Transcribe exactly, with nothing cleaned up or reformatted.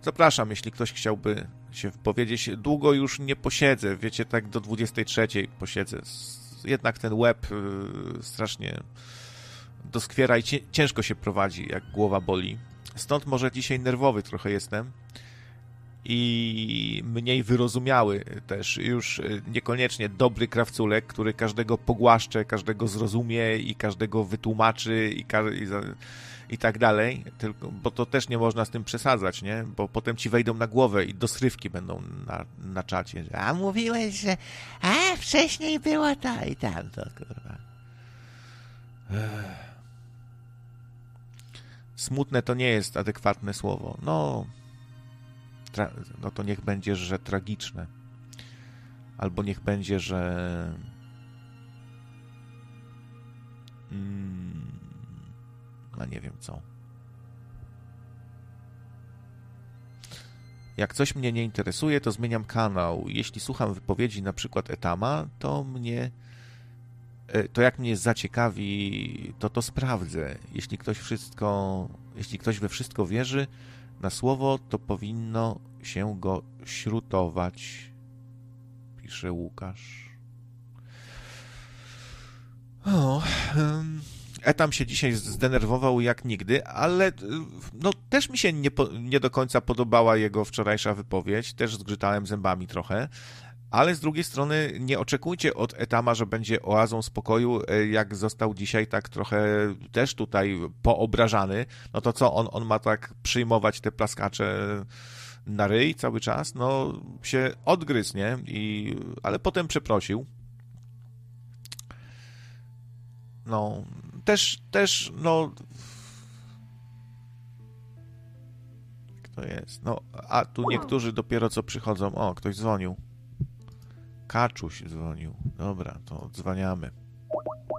zapraszam, jeśli ktoś chciałby się wypowiedzieć. Długo już nie posiedzę, wiecie, tak do dwudziestej trzeciej posiedzę. Jednak ten łeb strasznie doskwiera i ciężko się prowadzi, jak głowa boli. Stąd może dzisiaj nerwowy trochę jestem i mniej wyrozumiały też. Już niekoniecznie dobry krawculek, który każdego pogłaszcze, każdego zrozumie i każdego wytłumaczy i, ka- i, za- i tak dalej, tylko, bo to też nie można z tym przesadzać, nie? Bo potem ci wejdą na głowę i dosrywki będą na, na czacie. A mówiłeś, że a wcześniej było to i tamto, kurwa. Ech. Smutne to nie jest adekwatne słowo. No, tra- no to niech będzie, że tragiczne. Albo niech będzie, że... Mm, no nie wiem co. Jak coś mnie nie interesuje, to zmieniam kanał. Jeśli słucham wypowiedzi na przykład Etama, to mnie... to jak mnie zaciekawi, to to sprawdzę. Jeśli ktoś wszystko, jeśli ktoś we wszystko wierzy na słowo, to powinno się go śrutować, pisze Łukasz. O, Etam się dzisiaj zdenerwował jak nigdy, ale no, też mi się nie, po, nie do końca podobała jego wczorajsza wypowiedź, też zgrzytałem zębami trochę. Ale z drugiej strony nie oczekujcie od Etama, że będzie oazą spokoju, jak został dzisiaj tak trochę też tutaj poobrażany. No to co, on, on ma tak przyjmować te plaskacze na ryj cały czas? No się odgryzł, nie? I, ale potem przeprosił. No, też, też, no... Kto jest? No, a tu niektórzy dopiero co przychodzą. O, ktoś dzwonił. Kaczuś dzwonił. Dobra, to odzwaniamy.